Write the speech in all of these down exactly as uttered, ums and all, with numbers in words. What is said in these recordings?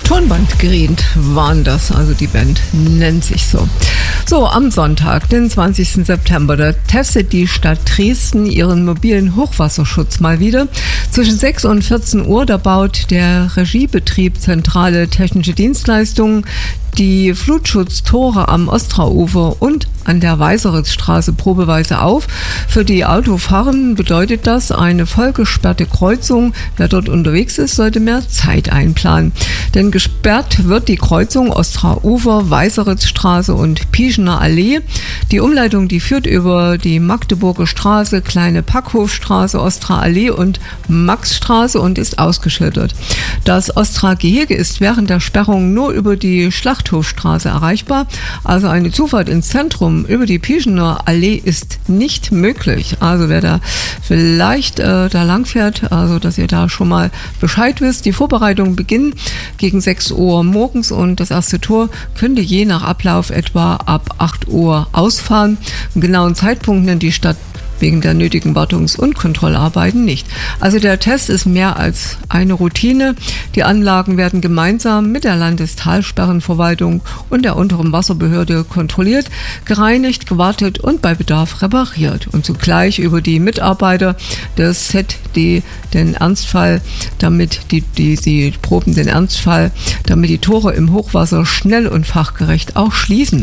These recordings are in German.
Tonbandgerät waren das, also die Band nennt sich so. So, am Sonntag, den zwanzigsten September, da testet die Stadt Dresden ihren mobilen Hochwasserschutz mal wieder. Zwischen sechs und vierzehn Uhr, da baut der Regiebetrieb Zentrale Technische Dienstleistungen die Flutschutztore am Ostrauufer und an der Weißeritzstraße probeweise auf. Für die Autofahrenden bedeutet das eine vollgesperrte Kreuzung. Wer dort unterwegs ist, sollte mehr Zeit einplanen. Denn gesperrt wird die Kreuzung Ostrauufer, Weißeritzstraße und Pieschener Allee. Die Umleitung, die führt über die Magdeburger Straße, Kleine Packhofstraße, Ostra Allee und Maxstraße und ist ausgeschildert. Das Ostra Gehege ist während der Sperrung nur über die Schlachthofstraße erreichbar. Also eine Zufahrt ins Zentrum über die Pieschener Allee ist nicht möglich. Also wer da vielleicht äh, da lang fährt, also dass ihr da schon mal Bescheid wisst. Die Vorbereitungen beginnen gegen sechs Uhr morgens und das erste Tor könnte je nach Ablauf etwa ab acht Uhr ausfahren. Einen genauen Zeitpunkt nennt die Stadt wegen der nötigen Wartungs- und Kontrollarbeiten nicht. Also der Test ist mehr als eine Routine. Die Anlagen werden gemeinsam mit der Landestalsperrenverwaltung und der unteren Wasserbehörde kontrolliert, gereinigt, gewartet und bei Bedarf repariert. Und zugleich über die Mitarbeiter des Z D den Ernstfall, damit die, die, die proben den Ernstfall, damit die Tore im Hochwasser schnell und fachgerecht auch schließen.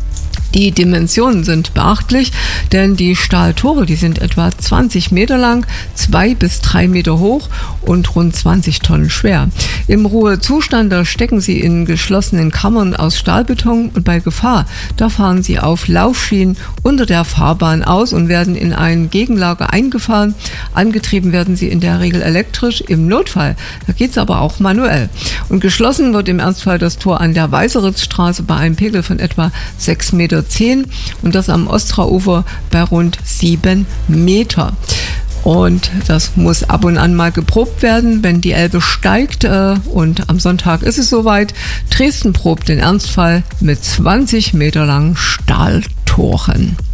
Die Dimensionen sind beachtlich, denn die Stahltore, die sind etwa zwanzig Meter lang, zwei bis drei Meter hoch und rund zwanzig Tonnen schwer. Im Ruhezustand, da stecken sie in geschlossenen Kammern aus Stahlbeton und bei Gefahr, da fahren sie auf Laufschienen unter der Fahrbahn aus und werden in ein Gegenlager eingefahren. Angetrieben werden sie in der Regel elektrisch, im Notfall, da geht es aber auch manuell. Und geschlossen wird im Ernstfall das Tor an der Weißeritzstraße bei einem Pegel von etwa sechs Meter zehn und das am Ostrauufer bei rund sieben Meter. Und das muss ab und an mal geprobt werden, wenn die Elbe steigt. Äh, und am Sonntag ist es soweit. Dresden probt den Ernstfall mit zwanzig Meter langen Stahltoren.